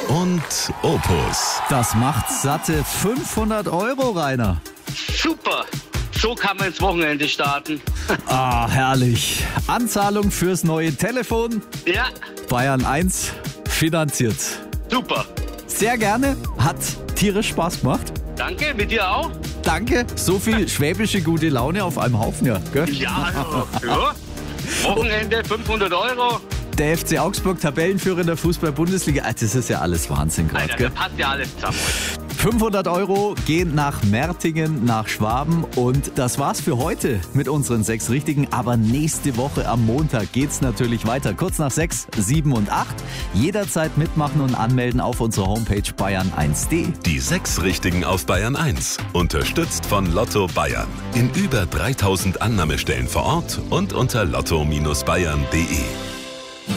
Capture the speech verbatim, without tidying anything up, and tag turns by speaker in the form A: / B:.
A: und Opus.
B: Das macht satte fünfhundert Euro, Rainer.
C: Super. So kann man ins Wochenende starten.
B: Ah, herrlich. Anzahlung fürs neue Telefon.
C: Ja,
B: Bayern eins finanziert.
C: super.
B: Sehr gerne. Hat tierisch Spaß gemacht.
C: Danke, mit dir auch?
B: Danke. So viel schwäbische gute Laune auf einem Haufen, ja. Gell?
C: Ja, also, ja. Wochenende fünfhundert Euro.
B: Der F C Augsburg, Tabellenführer in der Fußball-Bundesliga. Ah, das ist ja alles Wahnsinn gerade,
C: Alter, da
B: gell?
C: passt ja alles zusammen.
B: fünfhundert Euro gehen nach Mertingen, nach Schwaben. Und das war's für heute mit unseren sechs Richtigen. Aber nächste Woche am Montag geht's natürlich weiter. Kurz nach sechs, sieben und acht. Jederzeit mitmachen und anmelden auf unserer Homepage bayern eins punkt de.
A: Die sechs Richtigen auf Bayern eins. Unterstützt von Lotto Bayern. In über dreitausend Annahmestellen vor Ort und unter lotto Bindestrich bayern punkt de.